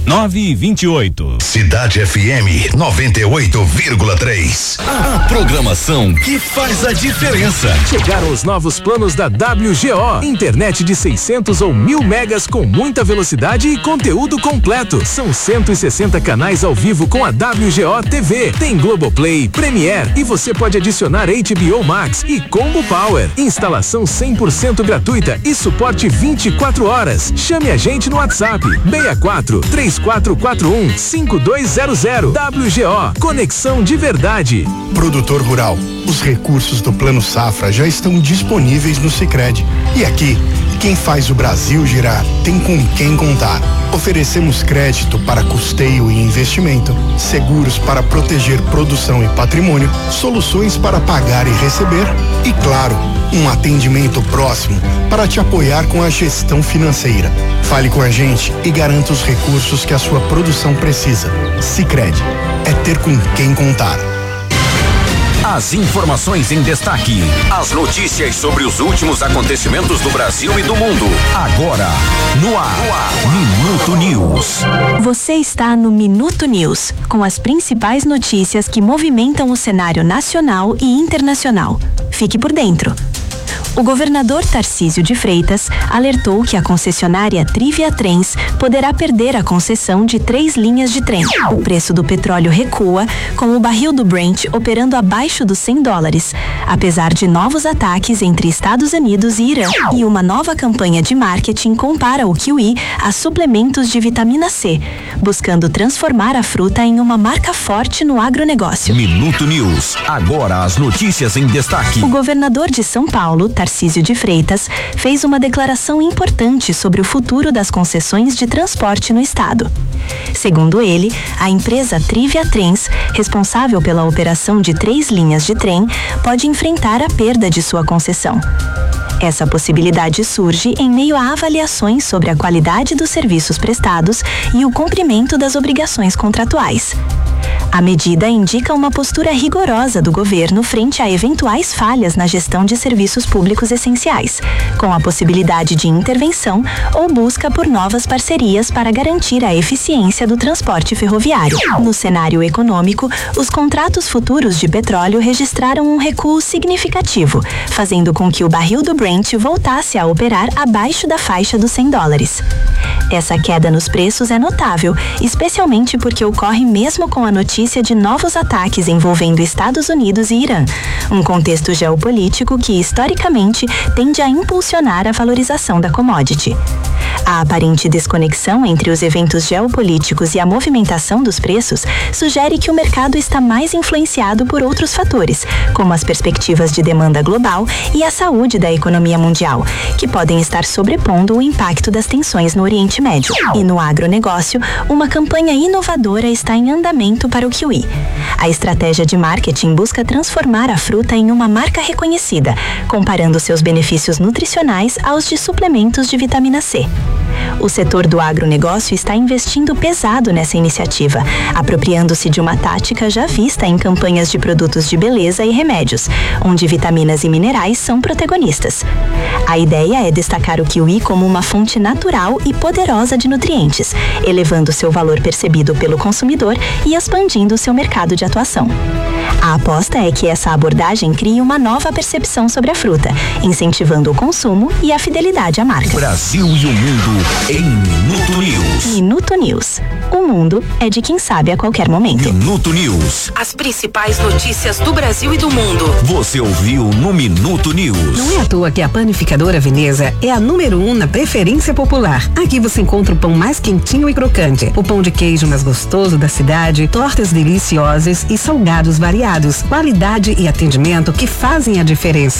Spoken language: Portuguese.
928. Cidade FM 98,3. A programação que faz a diferença. Chegaram os novos planos da WGO. Internet de 600 ou 1000 megas com muita velocidade e conteúdo completo. São 160 canais ao vivo com a WGO TV. Tem Globoplay, Premiere e você pode adicionar HBO Max e Combo Power. Instalação 100% gratuita e suporte 24 horas. Chame a gente no WhatsApp 64 3441 5200. WGO, conexão de verdade. Produtor rural, os recursos do Plano Safra já estão disponíveis no Sicredi. E aqui, quem faz o Brasil girar tem com quem contar. Oferecemos crédito para custeio e investimento, seguros para proteger produção e patrimônio, soluções para pagar e receber e, claro, um atendimento próximo para te apoiar com a gestão financeira. Fale com a gente e garanta os recursos que a sua produção precisa. Sicredi, é ter com quem contar. As informações em destaque. As notícias sobre os últimos acontecimentos do Brasil e do mundo. Agora, no ar. Minuto News. Você está no Minuto News, com as principais notícias que movimentam o cenário nacional e internacional. Fique por dentro. O governador Tarcísio de Freitas alertou que a concessionária Trivia Trens poderá perder a concessão de 3 linhas de trem. O preço do petróleo recua, com o barril do Brent operando abaixo dos $100, apesar de novos ataques entre Estados Unidos e Irã. E uma nova campanha de marketing compara o kiwi a suplementos de vitamina C, buscando transformar a fruta em uma marca forte no agronegócio. Minuto News. Agora as notícias em destaque. O governador de São Paulo, Tarcísio de Freitas, fez uma declaração importante sobre o futuro das concessões de transporte no estado. Segundo ele, a empresa Trivia Trens, responsável pela operação de 3 linhas de trem, pode enfrentar a perda de sua concessão. Essa possibilidade surge em meio a avaliações sobre a qualidade dos serviços prestados e o cumprimento das obrigações contratuais. A medida indica uma postura rigorosa do governo frente a eventuais falhas na gestão de serviços públicos essenciais, com a possibilidade de intervenção ou busca por novas parcerias para garantir a eficiência do transporte ferroviário. No cenário econômico, os contratos futuros de petróleo registraram um recuo significativo, fazendo com que o barril do Brent voltasse a operar abaixo da faixa dos $100. Essa queda nos preços é notável, especialmente porque ocorre mesmo com a notícia de novos ataques envolvendo Estados Unidos e Irã, um contexto geopolítico que, historicamente, tende a impulsionar a valorização da commodity. A aparente desconexão entre os eventos geopolíticos e a movimentação dos preços sugere que o mercado está mais influenciado por outros fatores, como as perspectivas de demanda global e a saúde da economia mundial, que podem estar sobrepondo o impacto das tensões no Oriente Médio. E no agronegócio, uma campanha inovadora está em andamento para o kiwi. A estratégia de marketing busca transformar a fruta em uma marca reconhecida, comparando seus benefícios nutricionais aos de suplementos de vitamina C. O setor do agronegócio está investindo pesado nessa iniciativa, apropriando-se de uma tática já vista em campanhas de produtos de beleza e remédios, onde vitaminas e minerais são protagonistas. A ideia é destacar o kiwi como uma fonte natural e poderosa de nutrientes, elevando seu valor percebido pelo consumidor e expandindo seu mercado de atuação. A aposta é que essa abordagem crie uma nova percepção sobre a fruta, incentivando o consumo e a fidelidade à marca. Brasil e o mundo em Minuto News. Minuto News. O mundo é de quem sabe a qualquer momento. Minuto News. As principais notícias do Brasil e do mundo. Você ouviu no Minuto News. Não é à toa que a Panificadora Veneza é a número 1 na preferência popular. Aqui você encontra o pão mais quentinho e crocante, o pão de queijo mais gostoso da cidade, tortas deliciosas e salgados variados. Qualidade e atendimento que fazem a diferença.